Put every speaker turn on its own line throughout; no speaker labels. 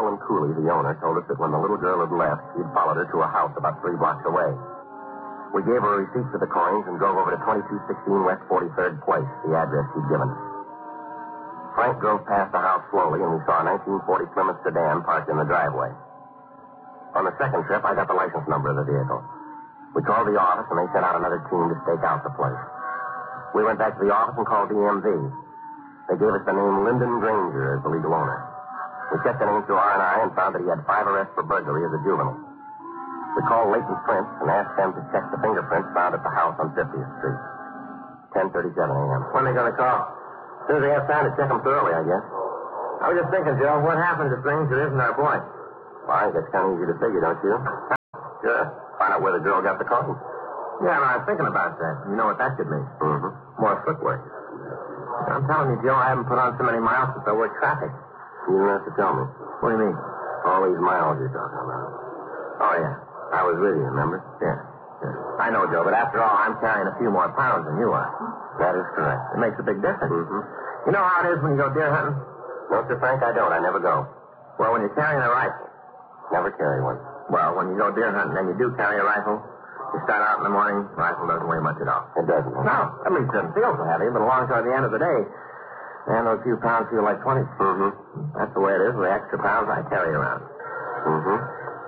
Evelyn Cooley, the owner, told us that when the little girl had left, he'd followed her to a house about 3 blocks away. We gave her a receipt for the coins and drove over to 2216 West 43rd Place, the address he'd given us. Frank drove past the house slowly, and we saw a 1940 Plymouth sedan parked in the driveway. On the second trip, I got the license number of the vehicle. We called the office, and they sent out another team to stake out the place. We went back to the office and called DMV. They gave us the name Lyndon Granger as the legal owner. We checked the name through R&I and found that he had 5 arrests for burglary as a juvenile. We called Leighton Prince and asked them to check the fingerprints found at the house on 50th Street. 10:37 a.m.
When are they going to call?
As soon as they have time to check them thoroughly, I guess.
I was just thinking, Joe, what happens if Granger isn't our boy?
Well, I think that's kind of easy to figure, don't you? Sure. Find out where the girl got the coins.
Yeah, I was thinking about that. You know what that could mean?
Mm-hmm.
More footwork. I'm telling you, Joe, I haven't put on so many miles since I worked traffic.
You don't have to tell me.
What do you mean?
All these miles you're talking about.
Oh, yeah.
I was with you, remember?
Yeah. I know, Joe, but after all, I'm carrying a few more pounds than you are.
That is correct.
It makes a big difference.
Mm-hmm.
You know how it is when you go deer hunting?
No, Sir Frank, I don't. I never go.
Well, when you're carrying a rifle.
Never carry one.
Well, when you go deer hunting and you do carry a rifle, you start out in the morning, rifle doesn't weigh much at all.
It doesn't, huh?
No, at least it doesn't feel so heavy, but along toward the end of the day, man, those few pounds feel like 20.
Mm-hmm.
That's the way it is with the extra pounds I carry around.
Mm-hmm.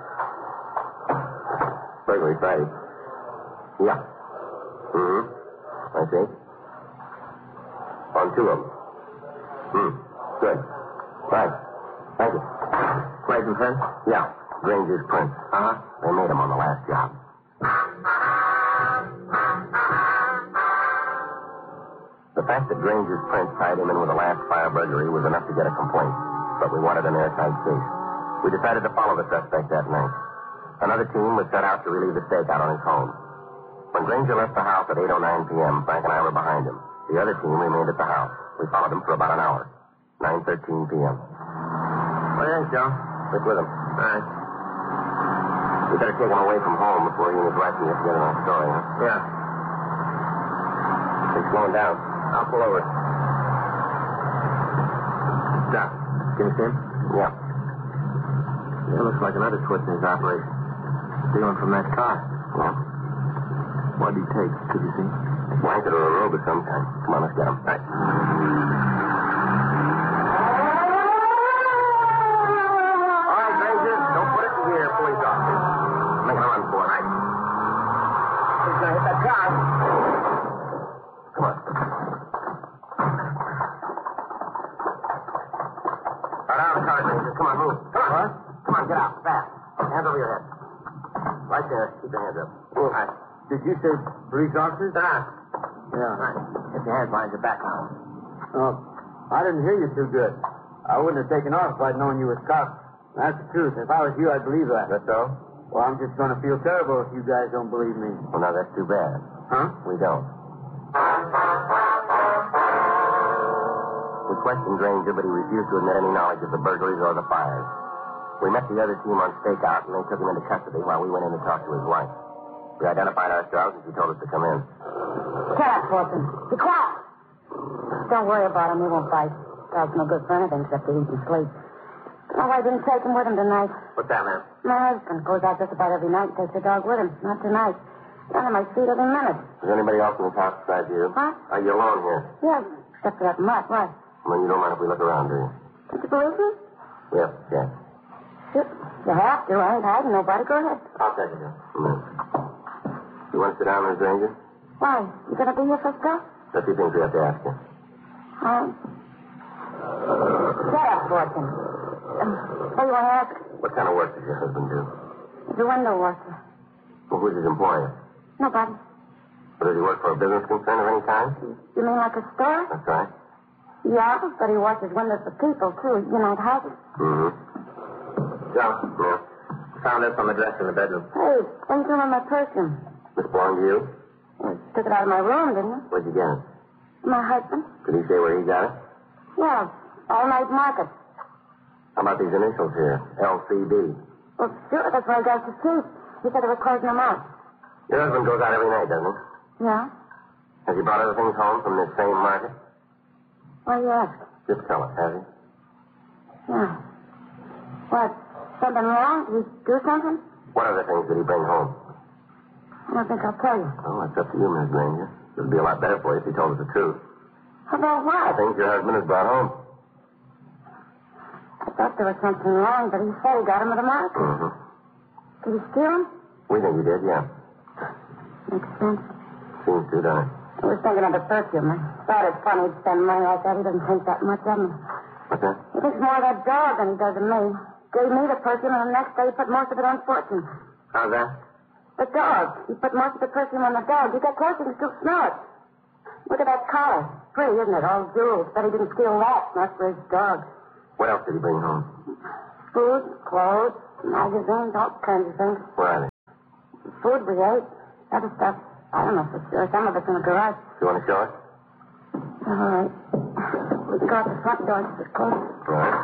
Burglary Friday. Yeah. Mm-hmm. I see. On 2 of them. Good. Right. Thank you.
Clayton Prince?
Yeah. Granger's Prince.
Uh-huh.
They made him on the last job. The fact that Granger's Prince tied him in with the last fire burglary was enough to get a complaint, but we wanted an airtight case. We decided to follow the suspect that night. Another team was set out to relieve the stakeout on his home. When Granger left the house at 8:09 p.m., Frank and I were behind him. The other team remained at the house. We followed him for about an hour. 9:13 p.m.
What do you think, Joe?
Stick with him.
All right.
We better take him away from home before he and his wife can get together on a story, huh?
Yeah.
He's slowing down.
I'll pull over. Stop. Can you see him?
Yeah.
Yeah, looks like another twist in his operation. Stealing from that car.
Yeah.
What did he take? Could you see?
A blanket or a robe of some kind. Come on, let's get him.
Right.
All right, Granger. Don't put it in gear, police officer. Making a run for it. Right.
He's going to hit that car.
Come on. Right out of the car, Granger. Come on, move. Come on.
What?
Come on, get out. Fast. Hands over your head. Right there. Keep your hands up.
All right. Did you say police officers?
Yeah.
Right. Get your hands behind your back now.
Oh, I didn't hear you too good. I wouldn't have taken off if I'd known you were cops. That's the truth. If I was you, I'd believe that.
That's so?
Well, I'm just going to feel terrible if you guys don't believe me.
Well, now, that's too bad.
Huh?
We don't. We questioned Granger, but he refused to admit any knowledge of the burglaries or the fires. We met the other team on stakeout, and they took him into custody while we went in to talk to his wife. We identified ourselves, and she told us to come in.
Shut up, Fortune. Be quiet. Don't worry about him. He won't bite. Dog's no good for anything except to eat and sleep. No, I didn't take him with him tonight.
What's that, man?
My husband goes out just about every night and takes the dog with him. Not tonight. He's under my feet every minute.
Is anybody else in this house besides you?
Huh?
Are you alone here?
Yes, except for that mutt. Why?
Well, you don't mind if we look around, do you?
Did you believe me?
Yes, yes.
You have to. I ain't hiding nobody. Go ahead.
I'll take it, then. You want to sit down, Miss Granger?
Why? You going to be here for stuff?
A few things we have to ask you.
Shut up, Fortune. What do you want to ask?
What kind of work does your husband do?
He's a window washer.
Well, who's his employer?
Nobody.
Well, does he work for a business concern of any kind?
You mean like a store?
That's right.
Yeah, but he washes windows for people, too. You know, houses.
Mm-hmm.
Joe?
Yeah.
Found this on the dresser in the bedroom.
Hey, what are you doing with my perfume?
This belonged to you?
You took it out of my room, didn't you?
Where'd you get it?
My husband?
Could he say where he got it?
Yeah, all night market.
How about these initials here? LCD.
Well, sure, that's why I got the chief. He said they were closing them out.
Your husband goes out every night, doesn't he?
Yeah?
Has he brought other things home from this same market?
Why you ask?
Just tell us, has he?
Yeah. What? Something wrong? Did he do something?
What other things did he bring home?
I don't think I'll tell you.
Oh, that's up to you, Miss Granger. It would be a lot better for you if he told us the truth.
About what?
Things your husband has brought home.
I thought there was something wrong, but he said he got him at the market.
Mm-hmm.
Did he steal him?
We think he did, yeah.
Makes sense.
Seems to, doesn't it?
I was thinking of the perfume. I thought it's funny he'd spend money like that. He doesn't think that much of me.
What's that?
He thinks more of that dog than he does of me. Gave me the perfume, and the next day he put most of it on Fortune.
How's that?
The dog. He put most of the perfume on the dog. He got close and still smell it. Look at that collar. Pretty, isn't it? All jewels. Bet he didn't steal that. Not for his dog.
What else did he bring home?
Food, clothes, magazines, all kinds of things.
Where are they?
Food we ate. Other stuff, I don't know for sure. Some of it's in the garage.
You want to show us?
All right. We can go out the front door. It's closed.
All right.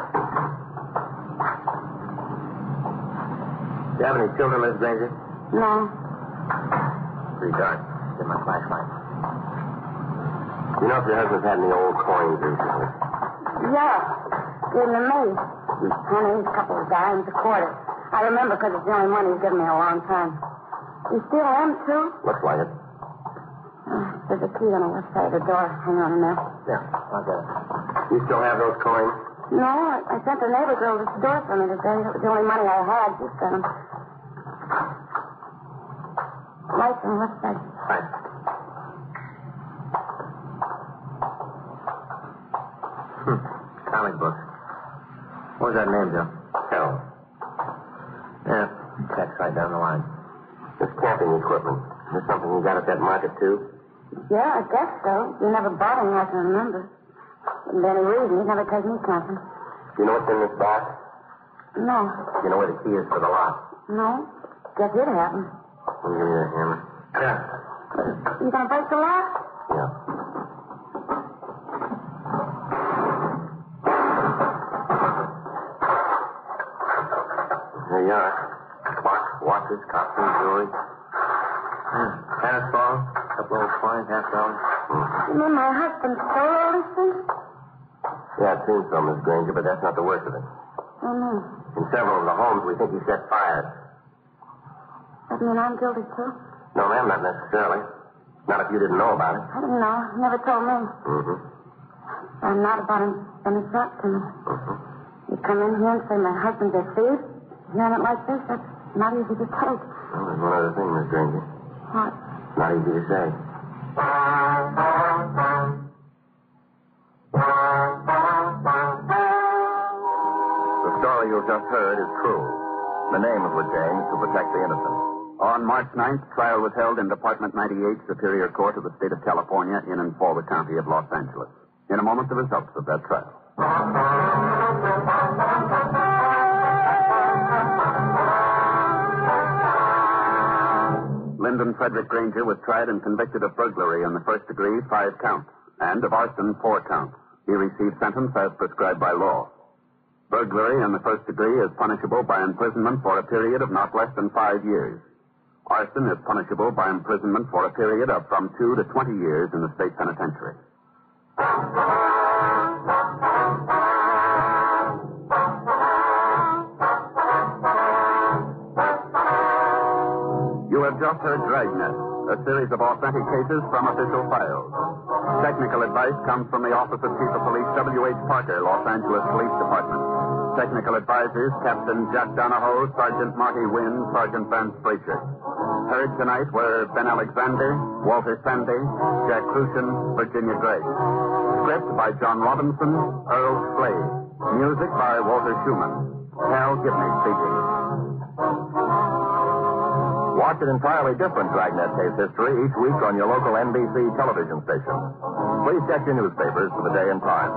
Do you have any children, Miss Granger?
No.
Pretty dark. Get my flashlight. You know if your husband's had any old coins recently?
Yeah. Gave them to me. Pennies, a couple of dimes, a quarter. I remember because it's the only money he's given me in a long time. You steal them, too?
Looks like it.
There's a key on the left side of the door. Hang on a minute.
Yeah, I'll get it. You still have those coins?
No, I sent the neighbor girl to the store for me today. That was the only money I had. She sent them. Lights on the left side.
Right. Comic book. What was that name, Joe? Harold. Yeah, text right down the line. This camping equipment. Is this something you got at that market, too?
Yeah, I guess so. You never bought any, I can remember. Wouldn't be any reason. He'd never take me camping.
Do you know what's in this box?
No.
Do you know where the key is for the lock?
No. Guess you'd have him.
Can you give me that hammer? Yeah.
You gonna break the lock?
Yeah. There you are. Clock, watches, costume, jewelry. Tennis ball, a couple old coins, $50.
You mean my husband stole all these things?
Yeah, it seems so, Miss Granger, but that's not the worst of it.
Oh, no.
In several of the homes, we think he set fires.
That mean I'm guilty, too?
No, ma'am, not necessarily. Not if you didn't know about it.
I didn't know. He never told me.
Mm-hmm.
I'm not about him sending that to me.
Mm-hmm.
You come in here and say my husband's a thief. Hearing it like this, that's not easy to take.
Well, there's one other thing, Miss Granger.
What?
Not easy to say. The story you just heard is true. The names were changed to protect the innocent.
On March 9th, trial was held in Department 98, Superior Court of the State of California, in and for the County of Los Angeles. In a moment, the results of that trial. Lyndon Frederick Granger was tried and convicted of burglary in the first degree, 5 counts, and of arson, 4 counts. He received sentence as prescribed by law. Burglary in the first degree is punishable by imprisonment for a period of not less than 5 years. Arson is punishable by imprisonment for a period of from 2 to 20 years in the state penitentiary. You have just heard Dragnet, a series of authentic cases from official files. Technical advice comes from the Office of Chief of Police W.H. Parker, Los Angeles Police Department. Technical advisors, Captain Jack Donahoe, Sergeant Marty Wynn, Sergeant Vance Frazier. Heard tonight were Ben Alexander, Walter Sandy, Jack Crucian, Virginia Gray. Script by John Robinson, Earl Slade. Music by Walter Schumann. Hal Gibney speaking.
Watch an entirely different Dragnet case history each week on your local NBC television station. Please check your newspapers for the day and time.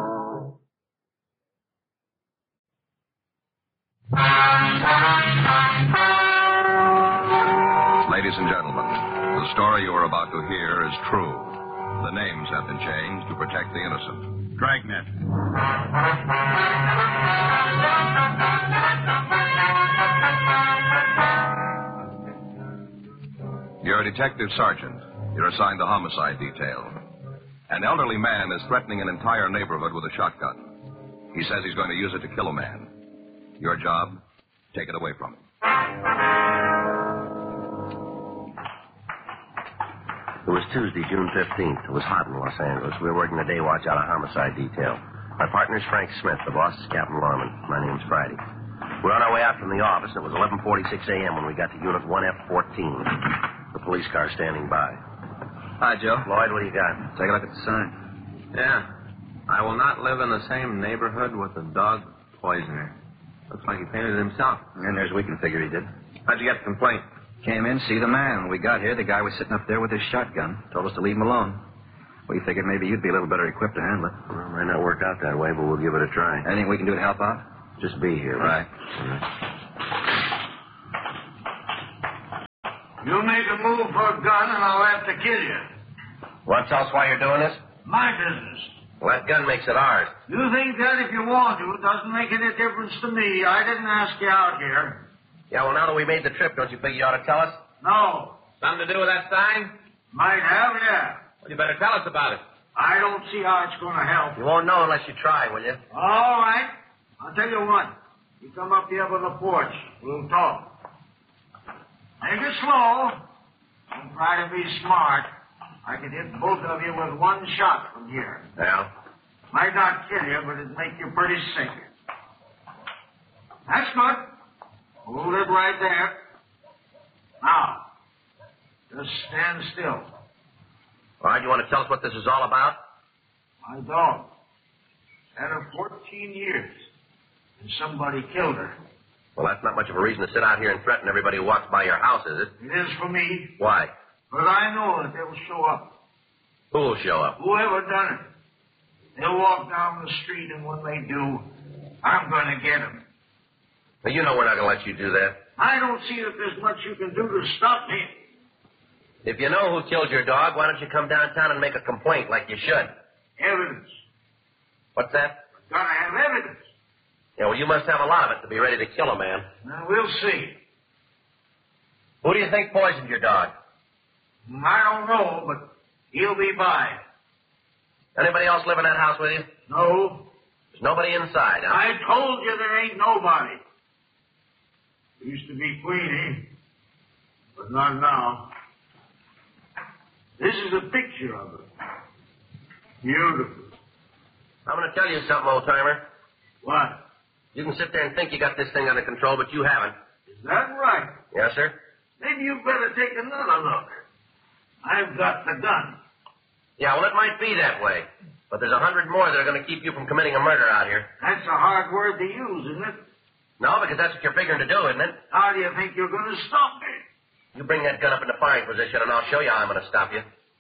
Ladies and gentlemen, the story you are about to hear is true. The names have been changed to protect the innocent.
Dragnet.
You're a detective sergeant. You're assigned the homicide detail. An elderly man is threatening an entire neighborhood with a shotgun. He says he's going to use it to kill a man. Your job? Take it away from him.
It was Tuesday, June 15th. It was hot in Los Angeles. We were working the day watch out of homicide detail. My partner's Frank Smith. The boss is Captain Lorman. My name's Friday. We're on our way out from the office. It was 11:46 a.m. when we got to Unit 1F14. The police car standing by.
Hi, Joe.
Lloyd, what do you got?
Take a look at the sign. Yeah. I will not live in the same neighborhood with a dog poisoner. Looks like he painted it himself.
And there's we can figure he did.
How'd you get the complaint?
Came in, see the man. When we got here, the guy was sitting up there with his shotgun. Told us to leave him alone. We figured maybe you'd be a little better equipped to handle it.
Well, might not work out that way, but we'll give it a try.
Anything we can do to help out?
Just be here.
Right.
You make a move for a gun, and I'll have to kill you.
Want to tell us why you're doing this?
My business.
Well, that gun makes it ours.
You think that if you want to, it doesn't make any difference to me. I didn't ask you out here.
Yeah, well, now that we made the trip, don't you figure you ought to tell us?
No.
Something to do with that sign?
Might have, yeah.
Well, you better tell us about it.
I don't see how it's going to help.
You won't know unless you try, will you?
All right. I'll tell you what. You come up here by the porch. We'll talk. Take it slow. Don't try to be smart. I can hit both of you with one shot from here.
Yeah?
Might not kill you, but it'd make you pretty sick. That's good. Hold it right there. Now, just stand still.
All right, you want to tell us what this is all about?
My dog. Had her 14 years. And somebody killed her.
Well, that's not much of a reason to sit out here and threaten everybody who walks by your house, is it?
It is for me.
Why?
But I know that they'll show up.
Who will show up?
Whoever done it. They'll walk down the street, and when they do, I'm going to get them.
Now, you know we're not going to let you do that.
I don't see that there's much you can do to stop me.
If you know who killed your dog, why don't you come downtown and make a complaint like you should?
Evidence.
What's that?
Gotta have evidence.
Yeah, well, you must have a lot of it to be ready to kill a man.
Now, we'll see.
Who do you think poisoned your dog?
I don't know, but he'll be by.
Anybody else live in that house with you?
No.
There's nobody inside, huh?
I told you there ain't nobody. Used to be Queenie, but not now. This is a picture of her. Beautiful.
I'm going to tell you something, old-timer.
What?
You can sit there and think you got this thing under control, but you haven't.
Is that right?
Yes, sir?
Maybe you better take another look. I've got the gun.
Yeah, well, it might be that way. But there's 100 more that are going to keep you from committing a murder out here.
That's a hard word to use, isn't it?
No, because that's what you're figuring to do, isn't it?
How do you think you're going to stop me?
You bring that gun up into firing position, and I'll show you how I'm going to stop you.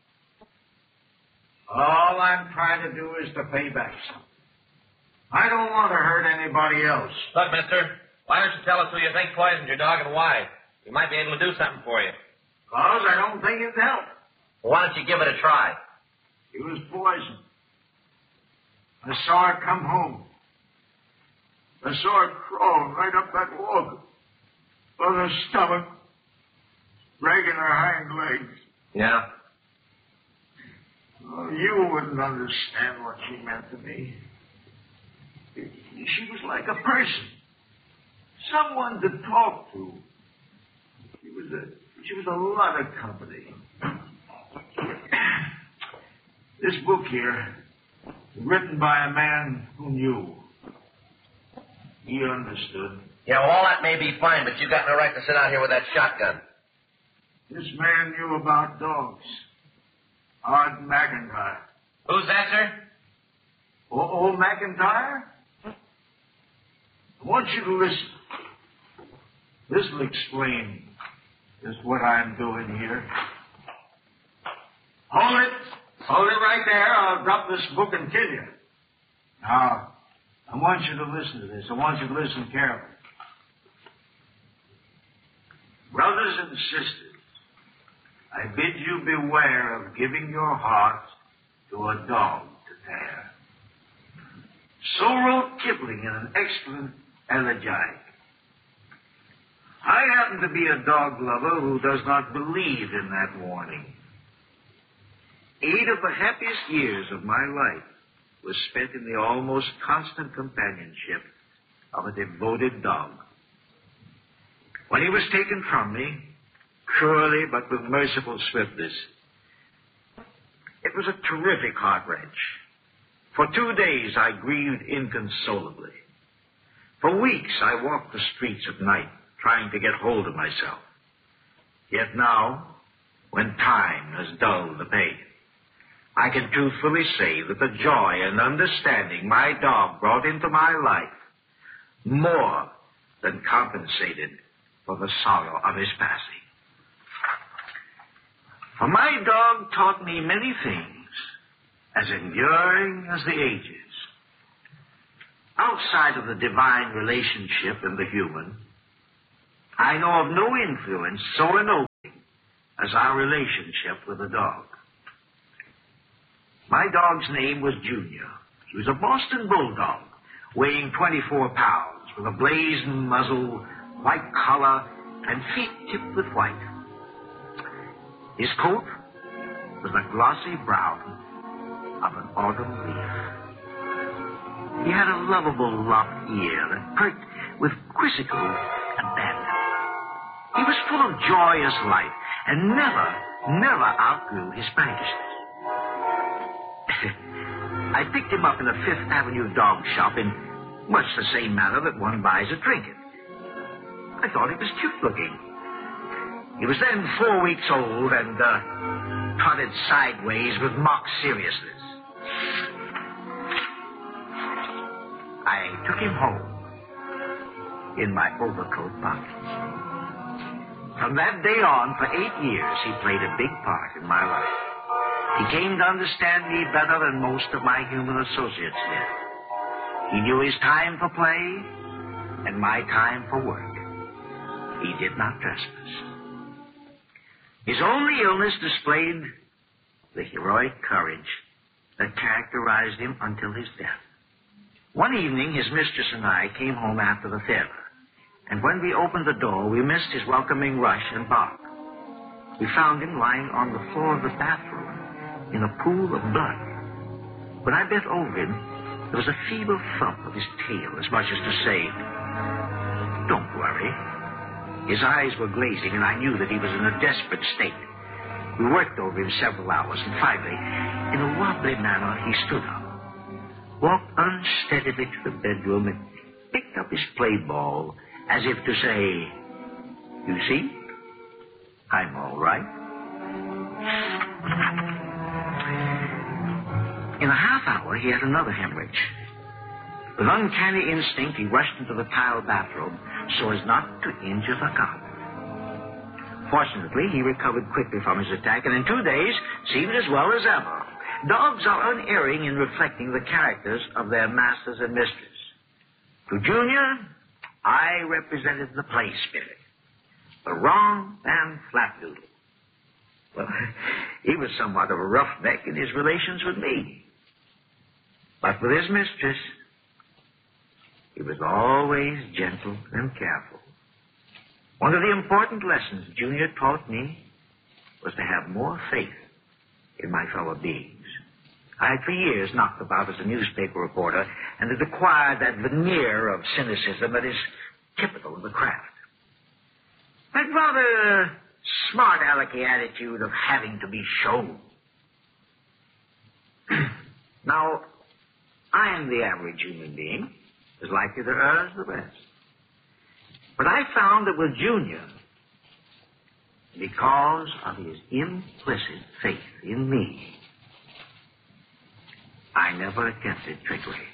All I'm trying to do is to pay back something. I don't want to hurt anybody else.
Look, mister, why don't you tell us who you think poisoned your dog and why? We might be able to do something for you.
Because I don't think it'd help.
Well, why don't you give it a try?
He was poisoned. I saw her come home. I saw her crawl right up that walk on her stomach, dragging her hind legs.
Yeah?
Oh, you wouldn't understand what she meant to me. She was like a person. Someone to talk to. She was a lot of company. This book here, written by a man who knew. He understood.
Yeah, well, all that may be fine, but you got no right to sit out here with that shotgun.
This man knew about dogs. Art McIntyre.
Who's that, sir?
Old McIntyre? I want you to listen. This will explain just what I'm doing here. Hold it. Hold it right there. I'll drop this book and kill you. Now, I want you to listen to this. I want you to listen carefully. Brothers and sisters, I bid you beware of giving your heart to a dog to tear. So wrote Kipling in an excellent elegiac. I happen to be a dog lover who does not believe in that warning. 8 of the happiest years of my life was spent in the almost constant companionship of a devoted dog. When he was taken from me, cruelly but with merciful swiftness, it was a terrific heart wrench. For 2 days I grieved inconsolably. For weeks I walked the streets at night trying to get hold of myself. Yet now, when time has dulled the pain, I can truthfully say that the joy and understanding my dog brought into my life more than compensated for the sorrow of his passing. For my dog taught me many things, as enduring as the ages. Outside of the divine relationship and the human, I know of no influence so ennobling as our relationship with the dog. My dog's name was Junior. He was a Boston Bulldog, weighing 24 pounds, with a blazing muzzle, white collar, and feet tipped with white. His coat was the glossy brown of an autumn leaf. He had a lovable lopped ear that perked with quizzical abandon. He was full of joyous life and never outgrew his Spanishness. I picked him up in a Fifth Avenue dog shop in much the same manner that one buys a trinket. I thought he was cute looking. He was then 4 weeks old and trotted sideways with mock seriousness. I took him home in my overcoat pocket. From that day on, for 8 years, he played a big part in my life. He came to understand me better than most of my human associates did. He knew his time for play and my time for work. He did not trespass. His only illness displayed the heroic courage that characterized him until his death. One evening, his mistress and I came home after the theater, and when we opened the door, we missed his welcoming rush and bark. We found him lying on the floor of the bathroom in a pool of blood. When I bent over him, there was a feeble thump of his tail, as much as to say, "Don't worry." His eyes were glazing, and I knew that he was in a desperate state. We worked over him several hours, and finally, in a wobbly manner, he stood up, walked unsteadily to the bedroom, and picked up his play ball, as if to say, "You see, I'm all right." In a half hour, he had another hemorrhage. With uncanny instinct, he rushed into the tiled bathroom so as not to injure the carpet. Fortunately, he recovered quickly from his attack, and in 2 days seemed as well as ever. Dogs are unerring in reflecting the characters of their masters and mistresses. To Junior, I represented the play spirit, the wrong and flapdoodle. Well, he was somewhat of a roughneck in his relations with me. But with his mistress, he was always gentle and careful. One of the important lessons Junior taught me was to have more faith in my fellow beings. I had for years knocked about as a newspaper reporter and had acquired that veneer of cynicism that is typical of the craft. That rather smart alecky attitude of having to be shown. Now, I am the average human being, as likely to err as the rest. But I found that with Junior, because of his implicit faith in me, I never attempted trickery.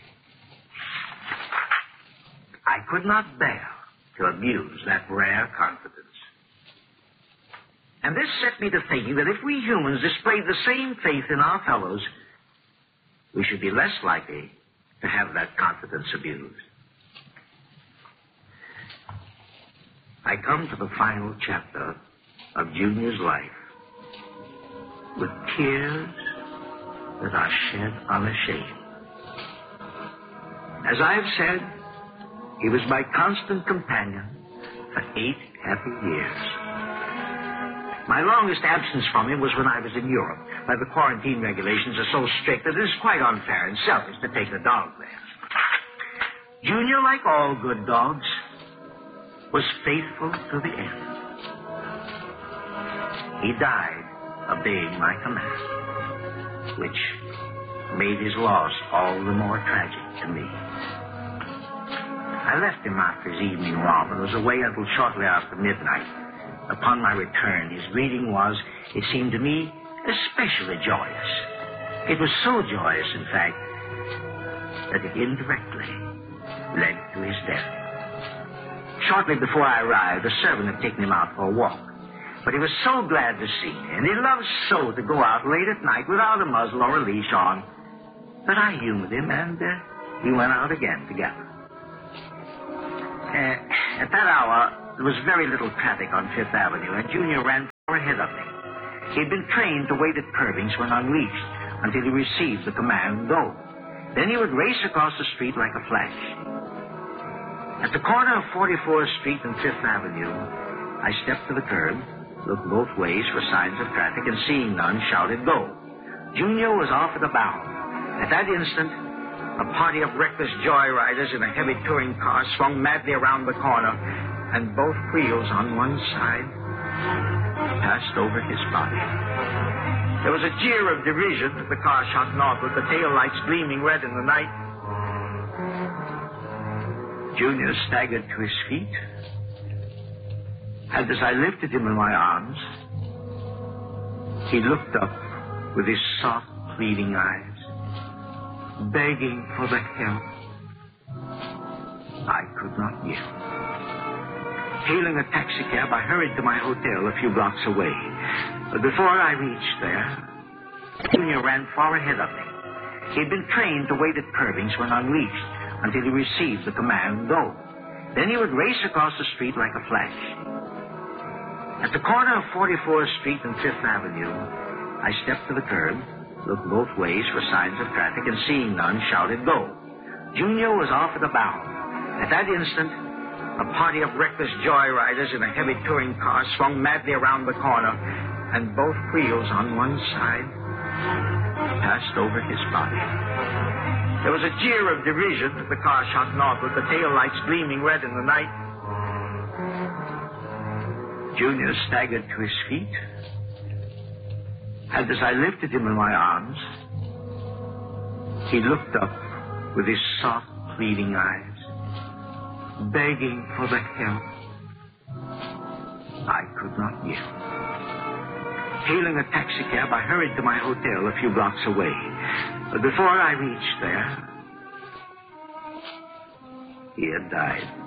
I could not bear to abuse that rare confidence. And this set me to thinking that if we humans displayed the same faith in our fellows, we should be less likely to have that confidence abused. I come to the final chapter of Junior's life with tears that are shed unashamed. As I have said, he was my constant companion for 8 happy years. My longest absence from him was when I was in Europe. But the quarantine regulations are so strict that it is quite unfair and selfish to take the dog there. Junior, like all good dogs, was faithful to the end. He died obeying my command, which made his loss all the more tragic to me. I left him after his evening romp and was away until shortly after midnight. Upon my return, his greeting was, it seemed to me, especially joyous. It was so joyous, in fact, that it indirectly led to his death. Shortly before I arrived, a servant had taken him out for a walk. But he was so glad to see me, and he loved so to go out late at night without a muzzle or a leash on, that I humored him, and we went out again together. At that hour, there was very little traffic on Fifth Avenue, and Junior ran far ahead of me. He had been trained to wait at curbings when unleashed until he received the command, go. Then he would race across the street like a flash. At the corner of 44th Street and Fifth Avenue, I stepped to the curb, looked both ways for signs of traffic, and seeing none, shouted, go. Junior was off at a bound. At that instant, a party of reckless joyriders in a heavy touring car swung madly around the corner, and both wheels on one side passed over his body. There was a jeer of derision as the car shot northward, the tail lights gleaming red in the night. Junior staggered to his feet, and as I lifted him in my arms, he looked up with his soft, pleading eyes, begging for the help I could not give. Hailing a taxicab, I hurried to my hotel a few blocks away. But before I reached there, Junior ran far ahead of me. He had been trained to wait at curbings when unleashed until he received the command, go. Then he would race across the street like a flash. At the corner of 44th Street and Fifth Avenue, I stepped to the curb, looked both ways for signs of traffic, and seeing none, shouted, go. Junior was off at a bound. At that instant, a party of reckless joyriders in a heavy touring car swung madly around the corner, and both wheels on one side passed over his body. There was a jeer of derision as the car shot northward, the tail lights gleaming red in the night. Junior staggered to his feet, and as I lifted him in my arms, he looked up with his soft, pleading eyes, begging for the help I could not give. Hailing a taxicab, I hurried to my hotel a few blocks away. But before I reached there, he had died.